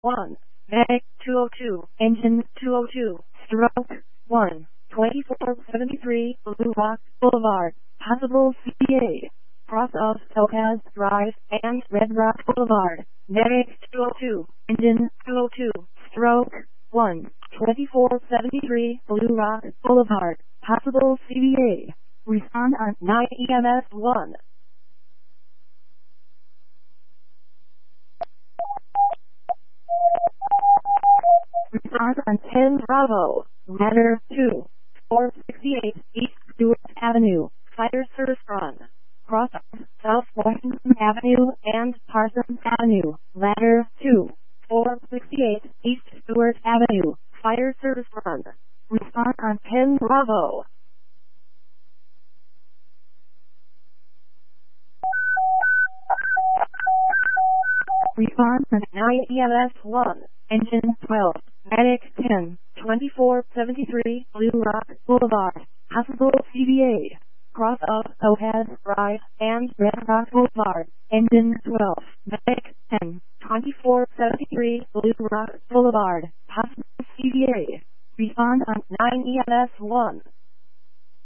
1. Medic 202, Engine 202, Stroke 1, 2473 Blue Rock Boulevard, Possible CBA, cross of Topaz Drive and Red Rock Boulevard, Medic 202, Engine 202, Stroke 1, 2473 Blue Rock Boulevard, Possible CBA. Respond on 9 EMS 1. Respond on 10 Bravo, Ladder 2, 468 East Stewart Avenue, Fire Service Run. Cross of South Washington Avenue and Parsons Avenue, Ladder 2, 468 East Stewart Avenue, Fire Service Run. Respond on 10 Bravo. Respond on 9 EMS 1, Engine 12, Medic 10, 2473 Blue Rock Boulevard, Possible CBA, cross of Topaz Drive and Red Rock Boulevard, Engine 12, Medic 10, 2473 Blue Rock Boulevard, Possible CBA. Respond on 9 EMS 1.